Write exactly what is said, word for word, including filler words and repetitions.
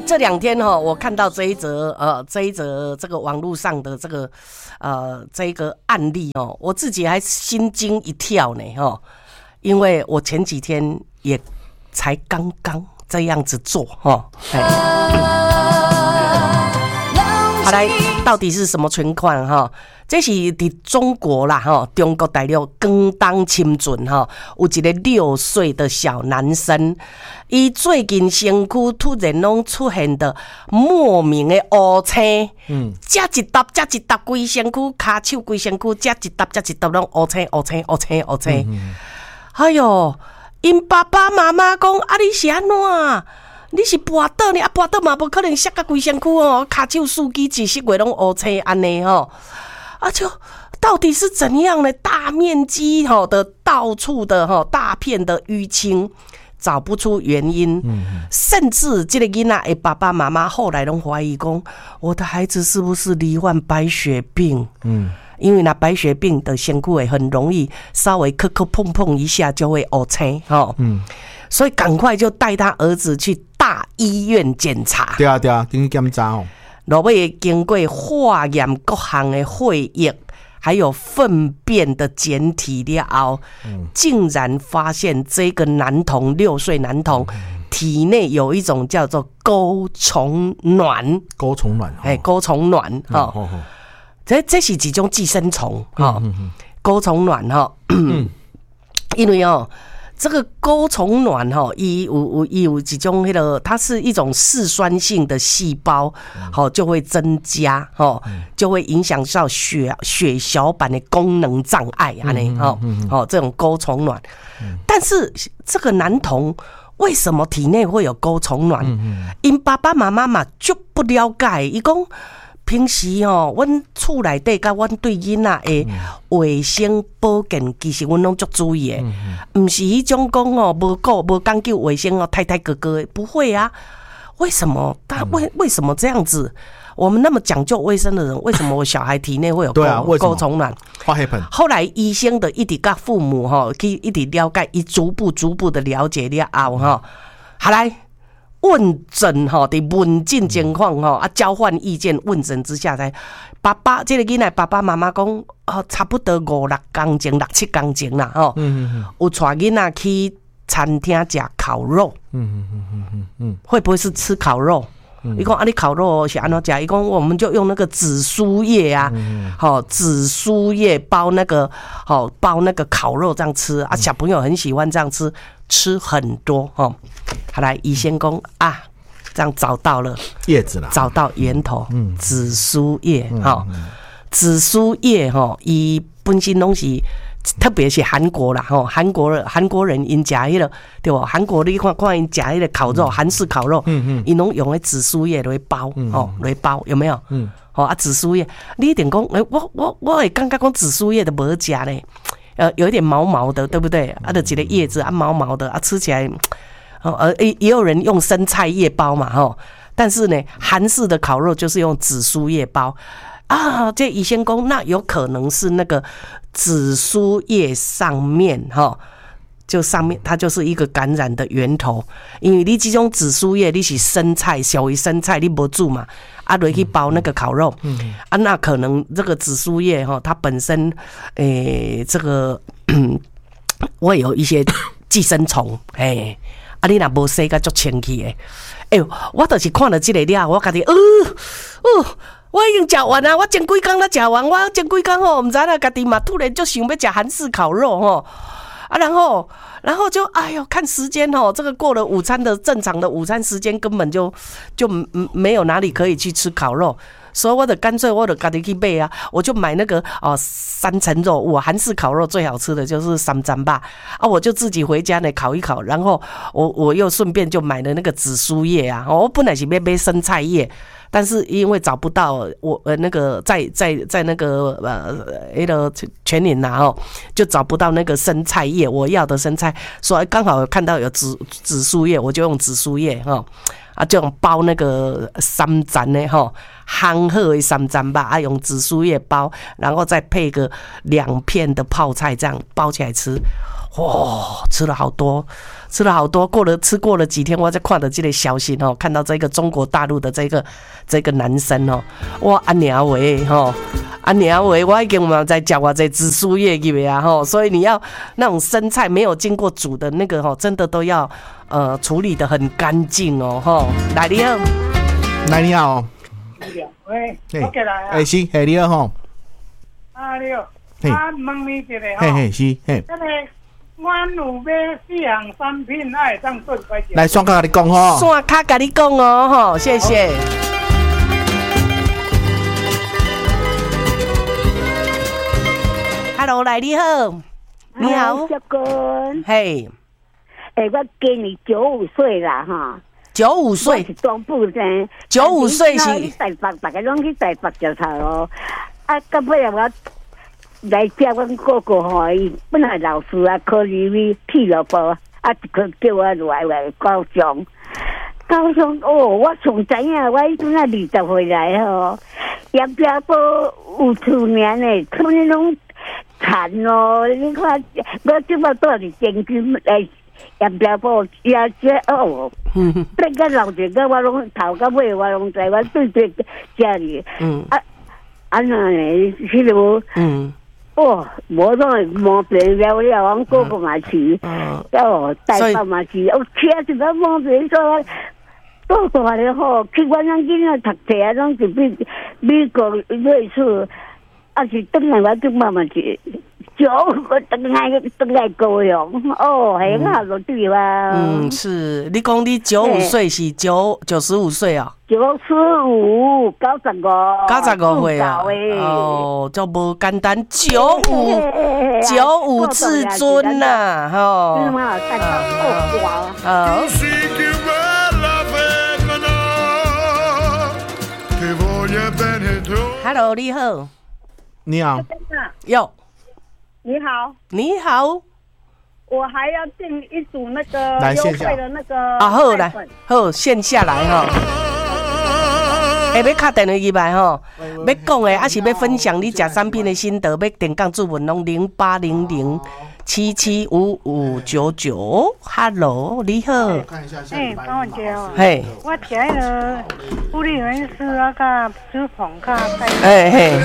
这两天哈，我看到这一则呃这一则这个网络上的这个呃这一个案例哦，我自己还心惊一跳呢哈，因为我前几天也才刚刚这样子做哈。好来，到底是什么情况哈？这是在中国啦哈，中国大陆广东深圳哈，有一个六岁的小男生，伊最近身躯突然拢出现的莫名的乌青，嗯，遮一沓遮一沓规身躯，骹手规身躯，遮一沓遮一沓拢乌青乌青乌青乌青，嗯、哎哟，因爸爸妈妈讲啊，你是安怎？你是跋倒呢？啊，跋倒嘛，无可能摔到规身躯哦，骹手四肢几十月拢乌青安尼吼。啊，就到底是怎样呢？大面积的到处的大片的淤青，找不出原因，嗯、甚至这个囡仔的爸爸妈妈后来都怀疑讲，我的孩子是不是罹患白血病？嗯，因为那白血病的身躯会很容易稍微磕磕碰碰一下就会乌青，哈，嗯，所以赶快就带他儿子去大医院检查。 对啊，对啊，经检查哦。 落尾经过化验各项的血液，还有粪便的检体了后，嗯、竟然发现这个男童六岁男童、嗯、体内有一种叫做钩虫卵。 钩虫卵， 哎，钩虫卵哈，哦哦哦、这这是几种寄生虫哈，钩虫卵哈，因为哦。这个钩虫卵哈，伊有有伊有几种那个，它是一种嗜酸性的细胞，好、嗯、就会增加哈，就会影响到血血小板的功能障碍啊呢哈，好这种钩虫卵，嗯、但是这个男童为什么体内会有钩虫卵？因、嗯、爸爸妈妈嘛就不了解，伊讲。平时吼，阮厝内底甲阮对囡仔的卫生保健，其实阮拢足注意的，毋是迄种讲哦，无顾无讲究卫生哦，太太哥哥不会啊？为什么？他为为什么这样子？我们那么讲究卫生的人，为什么我小孩体内会有钩钩虫卵？后来医生的一直甲父母吼，去一直了解，一逐步逐步的了解了后吼，好来。问诊哈的问诊情况哈啊，交换意见问诊之下才，爸爸这个囡仔爸爸妈妈讲哦，差不多五六公斤六七公斤啦吼，嗯、有带囡仔去餐厅吃烤肉，嗯嗯嗯嗯嗯，会不会是吃烤肉？伊讲、嗯、啊，你烤肉是安怎吃？伊讲我们就用那个紫苏叶啊，好、嗯、紫苏叶包那个好包那个烤肉这样吃啊，小朋友很喜欢这样吃，吃很多哈。好来，医生讲啊，这样找到了叶子了， 找到源头，嗯，紫苏叶哈，嗯、紫苏叶哈，伊本身拢是。特别是韩国啦，吼，韩国韩国人因食迄个对不？韩国你看看因食迄个烤肉，韩式烤肉，嗯嗯，因拢用迄紫苏叶来包，哦，来包有没有？嗯，哦啊，紫苏叶，你一定讲，诶，我我我会感觉讲紫苏叶的无食咧，呃，有一点毛毛的，对不对？啊，的几个叶子啊，毛毛的啊，吃起来，哦，呃，也也有人用生菜叶包嘛，吼，但是呢，韩式的烤肉就是用紫苏叶包。啊，这医生讲，那有可能是那个紫苏叶上面哈，就上面它就是一个感染的源头，因为你这种紫苏叶你是生菜，小于生菜你没煮嘛，啊，落去包那个烤肉，嗯嗯、啊，那可能这个紫苏叶哈，它本身诶、欸、这个会有一些寄生虫，哎，啊，你若无洗个足清气诶，哎、欸，我就是看了这个了，我家己，呃，哦。我已经吃完啊！我前几天才吃完，我前几天吼，唔知啦，家己嘛突然就想要吃韩式烤肉吼，啊，然后，然后就哎呦，看时间吼，这个过了午餐的正常的午餐时间，根本就就没有哪里可以去吃烤肉，所以我就干脆我就家己去买啊，我就买那个哦三层肉，我韩式烤肉最好吃的就是三层吧，啊，我就自己回家呢烤一烤，然后我我又顺便就买了那个紫苏叶啊，我本来是要买生菜叶。但是因为找不到我呃那个在在在那个呃那个全联拿哦，就找不到那个生菜叶，我要的生菜，所以刚好看到有紫紫苏叶，我就用紫苏叶哈啊，就用包那个三层的哈烘好的三层肉啊，用紫苏叶包，然后再配个两片的泡菜，这样包起来吃。哇、哦，吃了好多，吃了好多。过了吃过了几天，我才看到这个消息哦，看到这个中国大陆的这个这个男生哦，哇，阿娘喂吼，阿娘喂，我已经有在讲我在紫苏叶里面啊吼，所以你要那种生菜没有经过煮的那个吼，真的都要呃处理得很干净哦吼。来你好， 来你好， 喂， 嘿我过来啊。 哎是，嘿你好吼， 啊你好， 嘿我问你一个吼， 嘿嘿是，嘿， 那个阮有买四样产品，爱会当做几件？ 来双甲你讲吼， 线卡跟你讲哦吼，谢谢。Hello， 来你好，你好， 小君， 嘿， 诶，我今年九五岁啦，哈， 九五岁我是中部人， 九五岁是台北，大家拢去台北食菜哦。啊，到尾啊，我来接阮哥哥吼，伊本来老师啊，考入去铁路部，啊，就叫我来来高雄。高雄哦，我从知影，我迄阵啊二十岁来吼，杨家埔有厝年诶，厝里拢惨哦。你看，我即摆住伫监区诶，杨家埔也这哦，变个老一个我拢头到尾我拢知，我对对家里， 嗯啊，啊那呢，迄落。 嗯。 哦，无拢会毛病了了，阮哥哥嘛是， 嗯哦，大伯嘛是，我车一个毛病说，多大了吼，去阮咱囡仔读册啊，拢是美美国瑞士，啊是等来我就妈妈是，九我等来等来高雄，哦，系啊，落地哇。 嗯，是你讲你九五岁是九九十五岁啊？ 九十五，九十五， 九十五岁啊？哦，就无简单，九五九五至尊呐，吼。 嗯嘛，大家哦哇。 好。Hello， 你好。 你好， 哟， 你好， 你好。 我还要订一组那个优来线下惠的那个啊，好来奶粉， 好线下来哈。哎，要敲电话入来吼，要讲的还是要分享你食产品的心得，要电讲注文拢零八零零七七五五九九。Hello， 你好。 哎，帮我接哦。 嘿， 我食迄个布利元斯啊，甲脂肪甲钙。 哎嘿。